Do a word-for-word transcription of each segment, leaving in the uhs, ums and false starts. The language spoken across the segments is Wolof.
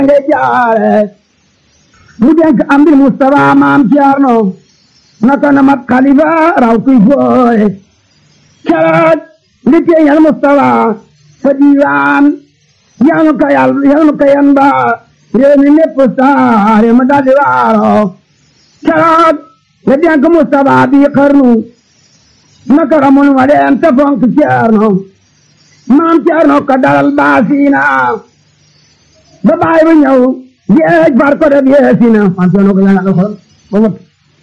nga jaare mu denk am di Mustafa maam Cerno naka na mat xalifa raw kuy fooye keroog li teeñal Mustafa fa diiwaan yal na ko yàlla yal na ko yan ba réew mi lépp saare ma daldi waaro keroog la denk Mustafa bi xarnu naka ramul ma leen te fonk Cerno maam Cerno ko dalal baasiina ba baay ba ñëw yeej far ko def yeesina maam Cerno ko yàlla ko ba mot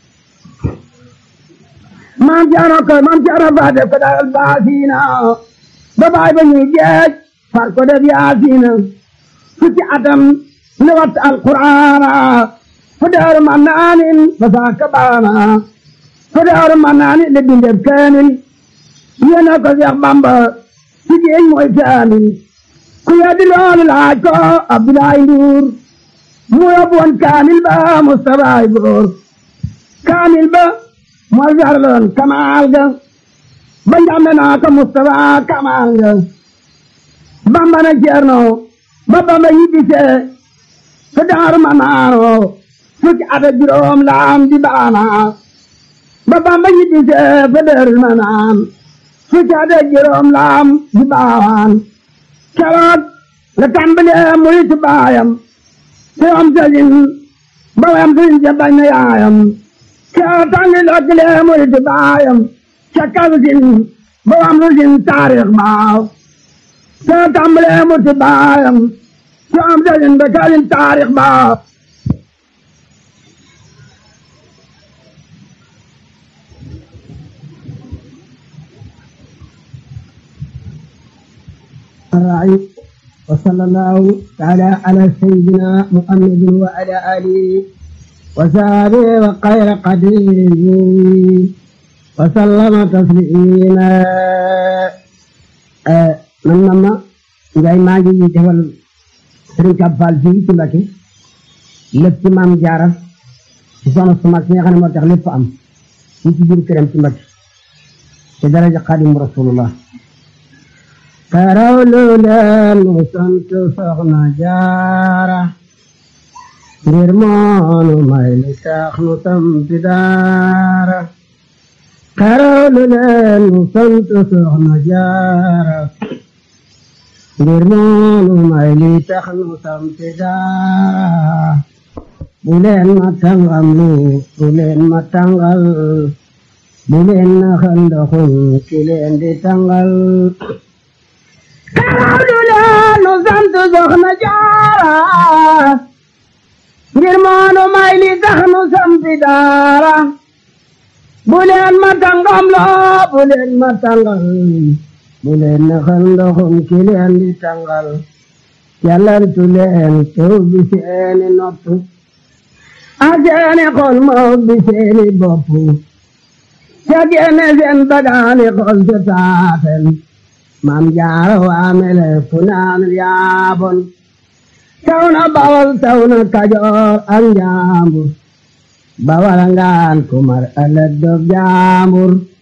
maam Cerno ko maam Cerno fa def ko dalal baasiina ba baay ba ñëw yeej far ko def yaasina fukki atam la wat alquraana fa daaru mannaanin ba saaka baana fa daaru mannaanin la bindeb kaamil yéena ko Seex Bamba ci géej mooy kaamil ku yeddi loolu laaj ko Abdoulaye Ndour mu yóbbu woon kaamil ba Mustafa góor kaamil ba moo jarloon kamaal ga ba njàmbe naa ko Mustafa kamaal ga Bamba na Cerno ba Bamba yibbisee fa daaru manaano fukki at ak juróom la am di baana ba Bamba yibbisee fa daaru manaan fukki at ak juróom la am di baawaan keroog la tàmbalee murit baayam te am sëriñ ba wayam sëriñ ja bañ na yaayam keroog tàmbalee murit baayam ca kalsin ba wam rusin taarix baaw te tàmbalee murit baayam te am sëriñ ba kalsin taarix baaw الرعي وصلى الله تعالى على سيدنا محمد وعلى آله وصحبه وخير قديره وسلم تسليما man mama ngay maa ngi defal Sëriñ Kab Fall fii ci Mbàkke lépp ci maam Jaara ci soxna su mag si nga xam ne moo tax lépp am fii ci biir këram ci Mbàkke ci daraja Xaadimu Rasulullah karawlu leen mu sant soxna Jaara ngir moonu may li tax nu sampi daara karawlu leen mu sant soxna Jaara ngir moonu may li tax nu sampi daara bu leen ma tàngal lu bu leen ma tàngal bu leen naxal ndoxum ki leen di tàngal karawlu leen nu sant soxna Jaara ngir moonu may li tax nu sampi daara bu leen ma tàngam loo bu leen ma tàngal bu leen naxal ndoxum ki leen di tàngal yàllantu leen tew bi seeni nopp ak seeni xol ma bi seeni bopp ca génne seen bagaani xol ca taaten maam Jaara waamele fu naan yaabon taw na Bawol taw na Kajoor ak Njaambur Bawal ngaan kumar ëllëg doob Jaambur